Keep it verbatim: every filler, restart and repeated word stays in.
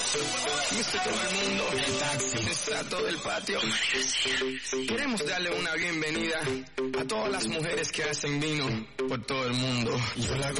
mister Todo el Mundo, el taxi, está todo el patio. Queremos darle una bienvenida a todas las mujeres que hacen vino por todo el mundo. Yo la